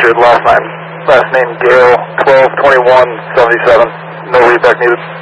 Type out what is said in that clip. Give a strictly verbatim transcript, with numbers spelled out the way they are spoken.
Richard, last name, last name Gale, twelve twenty-one seventy-seven, no readback needed.